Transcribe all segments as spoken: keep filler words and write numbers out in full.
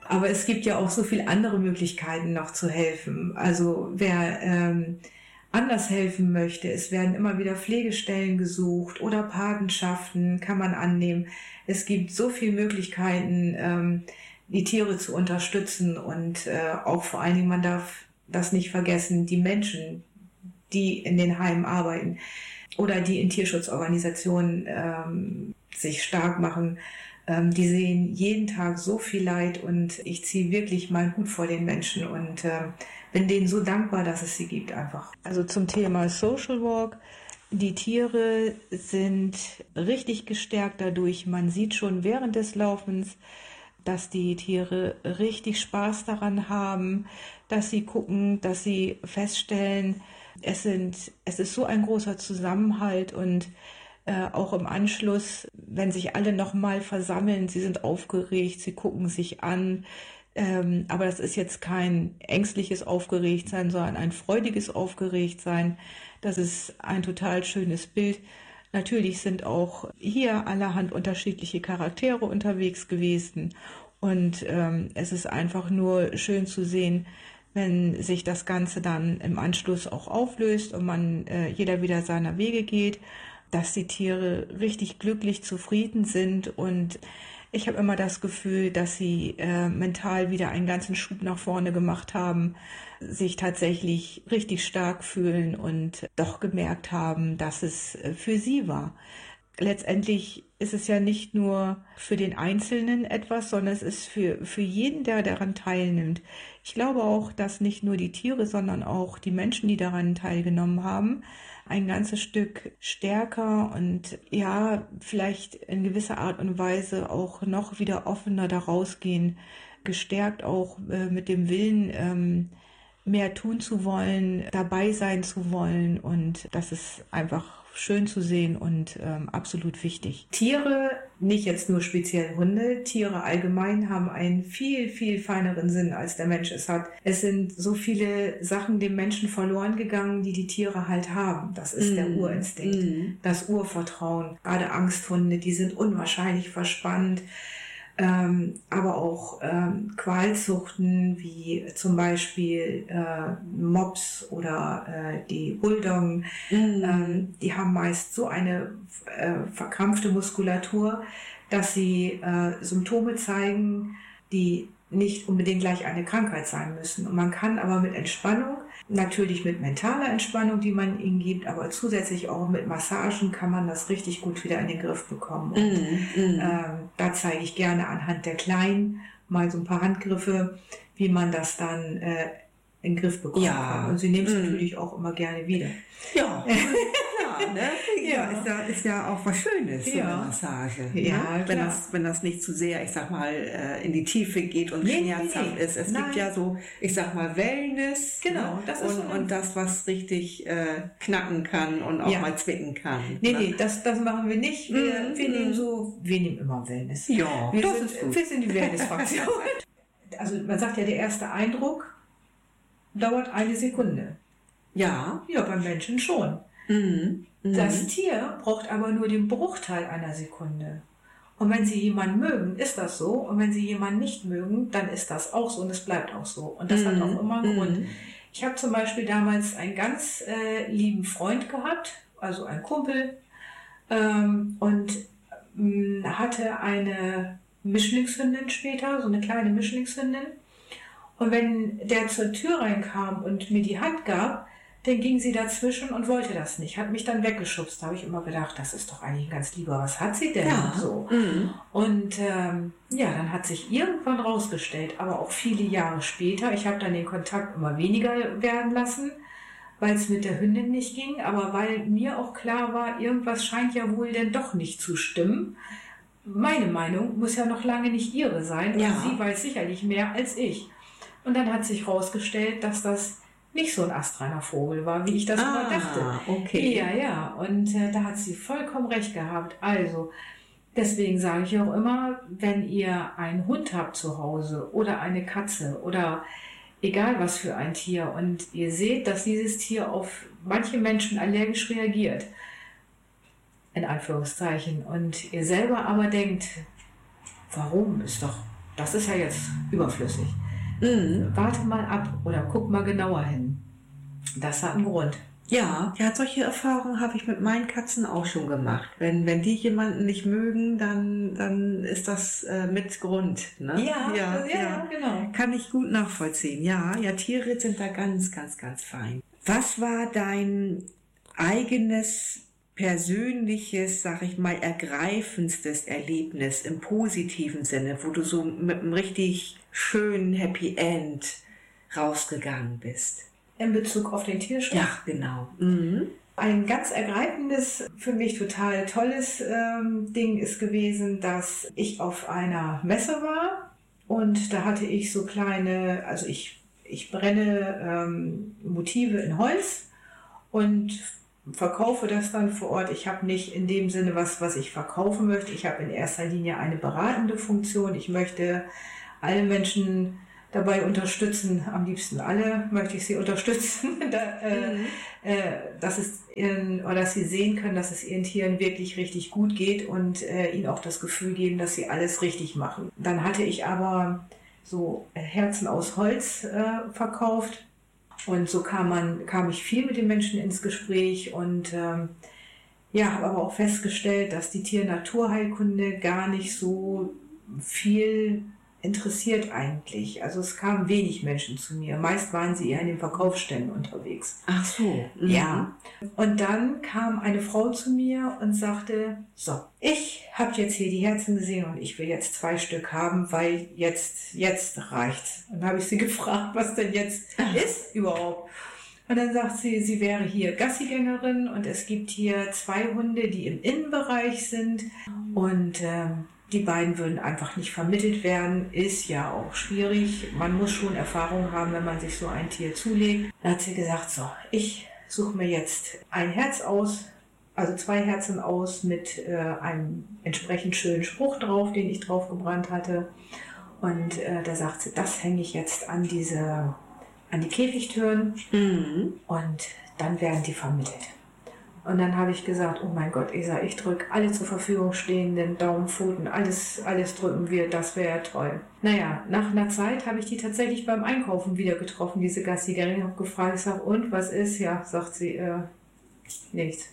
Aber es gibt ja auch so viele andere Möglichkeiten noch zu helfen. Also wer ähm, anders helfen möchte, es werden immer wieder Pflegestellen gesucht oder Patenschaften kann man annehmen. Es gibt so viele Möglichkeiten, ähm, die Tiere zu unterstützen und äh, auch vor allen Dingen, man darf das nicht vergessen, die Menschen, die in den Heimen arbeiten oder die in Tierschutzorganisationen ähm, sich stark machen, ähm, die sehen jeden Tag so viel Leid und ich ziehe wirklich meinen Hut vor den Menschen und äh, bin denen so dankbar, dass es sie gibt einfach. Also zum Thema Social Work. Die Tiere sind richtig gestärkt dadurch. Man sieht schon während des Laufens, dass die Tiere richtig Spaß daran haben, dass sie gucken, dass sie feststellen, es sind, es ist so ein großer Zusammenhalt und äh, auch im Anschluss, wenn sich alle nochmal versammeln, sie sind aufgeregt, sie gucken sich an, ähm, aber das ist jetzt kein ängstliches Aufgeregtsein, sondern ein freudiges Aufgeregtsein. Das ist ein total schönes Bild. Natürlich sind auch hier allerhand unterschiedliche Charaktere unterwegs gewesen und ähm, es ist einfach nur schön zu sehen, wenn sich das Ganze dann im Anschluss auch auflöst und man äh, jeder wieder seiner Wege geht, dass die Tiere richtig glücklich, zufrieden sind und ich habe immer das Gefühl, dass sie äh, mental wieder einen ganzen Schub nach vorne gemacht haben, sich tatsächlich richtig stark fühlen und doch gemerkt haben, dass es äh, für sie war. Letztendlich ist es ja nicht nur für den Einzelnen etwas, sondern es ist für, für jeden, der daran teilnimmt. Ich glaube auch, dass nicht nur die Tiere, sondern auch die Menschen, die daran teilgenommen haben, ein ganzes Stück stärker und ja, vielleicht in gewisser Art und Weise auch noch wieder offener da rausgehen, gestärkt auch äh, mit dem Willen, ähm, mehr tun zu wollen, dabei sein zu wollen und das ist einfach schön zu sehen und ähm, absolut wichtig. Tiere, nicht jetzt nur speziell Hunde, Tiere allgemein haben einen viel, viel feineren Sinn, als der Mensch es hat. Es sind so viele Sachen dem Menschen verloren gegangen, die die Tiere halt haben. Das ist mm. der Urinstinkt, mm. das Urvertrauen. Gerade Angsthunde, die sind unwahrscheinlich verspannt. Ähm, aber auch ähm, Qualzuchten wie zum Beispiel äh, Mops oder äh, die Bulldoggen, mm. ähm, die haben meist so eine äh, verkrampfte Muskulatur, dass sie äh, Symptome zeigen, die nicht unbedingt gleich eine Krankheit sein müssen. Und man kann aber mit Entspannung, natürlich mit mentaler Entspannung, die man ihnen gibt, aber zusätzlich auch mit Massagen kann man das richtig gut wieder in den Griff bekommen. Und, mm, mm. Ähm, da zeige ich gerne anhand der Kleinen mal so ein paar Handgriffe, wie man das dann äh, in den Griff bekommen ja. kann. Und sie nehmen es mm. natürlich auch immer gerne wieder. Ja. Ja, ne? Ja, ist ja, ist ja auch was Schönes, so ja. eine Massage. Ja, ne? Wenn das, wenn das nicht zu sehr, ich sag mal, in die Tiefe geht und nee, schmerzhaft nee. ist. Es Nein. gibt ja so, ich sag mal, Wellness. Genau, das ist und, so und das, was richtig äh, knacken kann und auch ja. mal zwicken kann. Nee, ne? nee, das, das machen wir nicht. Wir, mm, wir mm. nehmen so, wir nehmen immer Wellness. Ja, wir das sind, ist gut. Wir sind die Wellness-Fraktion. Also man sagt ja, der erste Eindruck dauert eine Sekunde. Ja. Ja, beim Menschen schon. Mhm. Das Tier braucht aber nur den Bruchteil einer Sekunde. Und wenn Sie jemanden mögen, ist das so. Und wenn Sie jemanden nicht mögen, dann ist das auch so und es bleibt auch so. Und das mhm. hat auch immer einen Grund. Ich habe zum Beispiel damals einen ganz äh, lieben Freund gehabt, also einen Kumpel, ähm, und mh, hatte eine Mischlingshündin später, so eine kleine Mischlingshündin. Und wenn der zur Tür reinkam und mir die Hand gab, dann ging sie dazwischen und wollte das nicht, hat mich dann weggeschubst. Da habe ich immer gedacht, das ist doch eigentlich ein ganz lieber, was hat sie denn? Ja. So. Mhm. Und ähm, ja, dann hat sich irgendwann rausgestellt, aber auch viele Jahre später, ich habe dann den Kontakt immer weniger werden lassen, weil es mit der Hündin nicht ging, aber weil mir auch klar war, irgendwas scheint ja wohl denn doch nicht zu stimmen. Meine Meinung muss ja noch lange nicht ihre sein, ja. und sie weiß sicherlich mehr als ich. Und dann hat sich rausgestellt, dass das nicht so ein astreiner Vogel war, wie ich das ah, immer dachte. Okay. Ja, ja, und äh, da hat sie vollkommen recht gehabt. Also, deswegen sage ich auch immer, wenn ihr einen Hund habt zu Hause oder eine Katze oder egal was für ein Tier und ihr seht, dass dieses Tier auf manche Menschen allergisch reagiert, in Anführungszeichen, und ihr selber aber denkt, warum? Ist doch das ist ja jetzt überflüssig. Mhm. Warte mal ab oder guck mal genauer hin. Das hat einen Grund. Ja, ja, solche Erfahrungen habe ich mit meinen Katzen auch schon gemacht. Wenn, wenn die jemanden nicht mögen, dann, dann ist das äh, mit Grund. Ne? Ja, ja, ja, ja, genau. Kann ich gut nachvollziehen. Ja, ja, Tiere sind da ganz, ganz, ganz fein. Was war dein eigenes, persönliches, sag ich mal, ergreifendstes Erlebnis im positiven Sinne, wo du so mit einem richtig schönen Happy End rausgegangen bist? In Bezug auf den Tierschutz? Ja, genau. Mhm. Ein ganz ergreifendes, für mich total tolles ähm, Ding ist gewesen, dass ich auf einer Messe war und da hatte ich so kleine, also ich, ich brenne ähm, Motive in Holz und verkaufe das dann vor Ort. Ich habe nicht in dem Sinne was, was ich verkaufen möchte. Ich habe in erster Linie eine beratende Funktion. Ich möchte alle Menschen dabei unterstützen, am liebsten alle möchte ich sie unterstützen, da, äh, mhm. äh, dass, es ihren, oder dass sie sehen können, dass es ihren Tieren wirklich richtig gut geht und äh, ihnen auch das Gefühl geben, dass sie alles richtig machen. Dann hatte ich aber so Herzen aus Holz äh, verkauft und so kam, man, kam ich viel mit den Menschen ins Gespräch und ähm, ja, habe aber auch festgestellt, dass die Tier-Naturheilkunde gar nicht so viel interessiert eigentlich. Also es kamen wenig Menschen zu mir. Meist waren sie eher in den Verkaufsständen unterwegs. Ach so. Mhm. Ja. Und dann kam eine Frau zu mir und sagte, so, ich habe jetzt hier die Herzen gesehen und ich will jetzt zwei Stück haben, weil jetzt, jetzt reicht's. Und dann habe ich sie gefragt, was denn jetzt Ach. ist überhaupt. Und dann sagt sie, sie wäre hier Gassigängerin und es gibt hier zwei Hunde, die im Innenbereich sind und ähm, die beiden würden einfach nicht vermittelt werden, ist ja auch schwierig. Man muss schon Erfahrung haben, wenn man sich so ein Tier zulegt. Da hat sie gesagt, so, ich suche mir jetzt ein Herz aus, also zwei Herzen aus mit äh, einem entsprechend schönen Spruch drauf, den ich drauf gebrannt hatte. Und äh, da sagt sie, das hänge ich jetzt an diese, an die Käfigtüren mhm. und dann werden die vermittelt. Und dann habe ich gesagt, oh mein Gott, Esa, ich drücke alle zur Verfügung stehenden Daumen, Pfoten, alles, alles drücken wir, das wäre toll. Naja, nach einer Zeit habe ich die tatsächlich beim Einkaufen wieder getroffen, diese Gassigängerin, habe gefragt, ich sage, und, was ist? Ja, sagt sie, äh, nichts.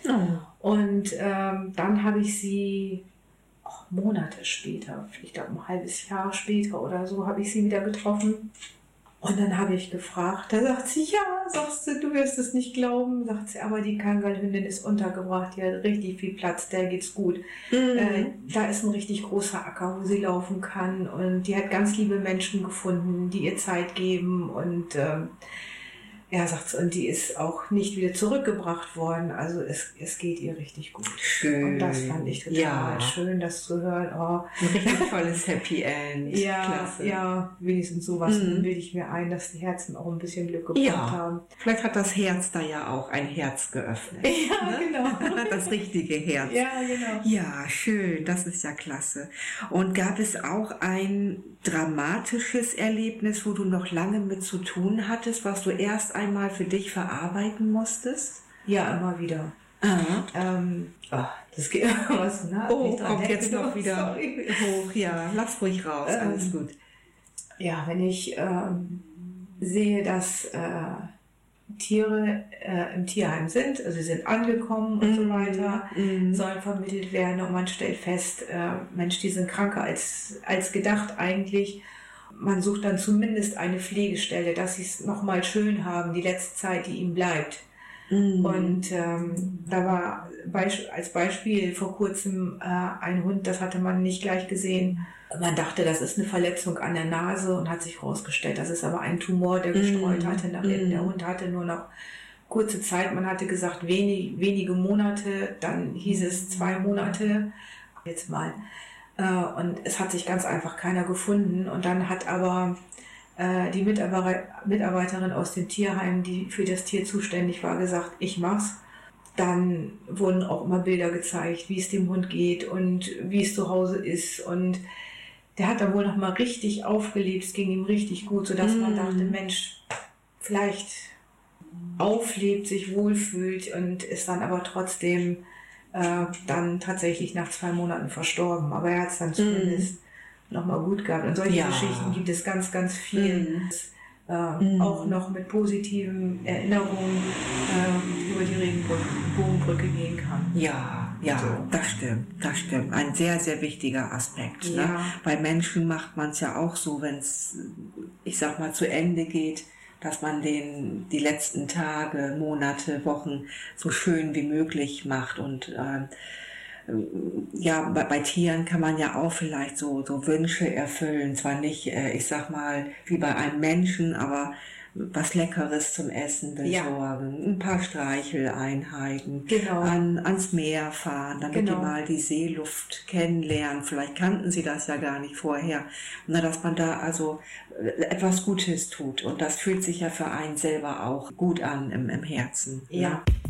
Oh. Und ähm, dann habe ich sie oh, Monate später, ich glaube ein halbes Jahr später oder so, habe ich sie wieder getroffen. Und dann habe ich gefragt, da sagt sie, ja, sagst du, du wirst es nicht glauben, sagt sie, aber die Kangalhündin ist untergebracht, die hat richtig viel Platz, der geht's gut. Mhm. Äh, da ist ein richtig großer Acker, wo sie laufen kann und die hat ganz liebe Menschen gefunden, die ihr Zeit geben und ähm, ja, sagt sie, und die ist auch nicht wieder zurückgebracht worden, also es, es geht ihr richtig gut. Schön. Und das fand ich total ja. schön, das zu hören. Oh. Ein richtig tolles Happy End. Ja, Klasse. Ja, wenigstens sowas mhm. bilde ich mir ein, dass die Herzen auch ein bisschen Glück gebracht ja. haben. Vielleicht hat das Herz da ja auch ein Herz geöffnet. Ja, ne? genau. Das richtige Herz. Ja, genau. Ja, schön, das ist ja klasse. Und gab es auch ein dramatisches Erlebnis, wo du noch lange mit zu tun hattest, was du erst einmal für dich verarbeiten musstest? Ja, immer wieder. Ähm, oh, das geht immer so nah. Oh, kommt jetzt noch wieder sorry. hoch. Ja, lass ruhig raus, ähm, alles gut. Ja, wenn ich ähm, sehe, dass äh, Tiere äh, im Tierheim sind, also sie sind angekommen und mm. so weiter, mm. sollen vermittelt werden und man stellt fest, äh, Mensch, die sind kranker als, als gedacht eigentlich. Man sucht dann zumindest eine Pflegestelle, dass sie es nochmal schön haben, die letzte Zeit, die ihnen bleibt. Mm. Und ähm, da war Beisp- als Beispiel vor kurzem äh, ein Hund, das hatte man nicht gleich gesehen. Man dachte, das ist eine Verletzung an der Nase und hat sich herausgestellt, das ist aber ein Tumor, der gestreut mm. hatte nach innen. Der Hund hatte nur noch kurze Zeit, man hatte gesagt wenig, wenige Monate, dann hieß es zwei Monate, jetzt mal. Äh, und es hat sich ganz einfach keiner gefunden. Und dann hat aber äh, die Mitarbeiter, Mitarbeiterin aus dem Tierheim, die für das Tier zuständig war, gesagt, ich mach's. Dann wurden auch immer Bilder gezeigt, wie es dem Hund geht und wie es zu Hause ist. Und der hat dann wohl noch mal richtig aufgelebt, es ging ihm richtig gut, sodass mm. man dachte, Mensch, vielleicht auflebt, sich wohlfühlt und ist dann aber trotzdem äh, dann tatsächlich nach zwei Monaten verstorben. Aber er hat es dann zumindest mm. nochmal gut gehabt. Und solche Ja. Geschichten gibt es ganz, ganz viel. Mhm. Äh, Mhm. Auch noch mit positiven Erinnerungen äh, über die Regenbogenbrücke gehen kann. Ja, ja, So. das stimmt, das stimmt. Ein sehr, sehr wichtiger Aspekt. Ja. Ne? Bei Menschen macht man es ja auch so, wenn es, ich sag mal, zu Ende geht, dass man den die letzten Tage, Monate, Wochen so schön wie möglich macht. Und äh, ja, bei, bei Tieren kann man ja auch vielleicht so, so Wünsche erfüllen. Zwar nicht, äh, ich sag mal, wie bei einem Menschen, aber was Leckeres zum Essen besorgen, ja. Ein paar Streicheleinheiten, Genau. an, ans Meer fahren, damit Genau. die mal die Seeluft kennenlernen. Vielleicht kannten sie das ja gar nicht vorher. Na, dass man da also etwas Gutes tut. Und das fühlt sich ja für einen selber auch gut an im, im Herzen. Ja. Ne?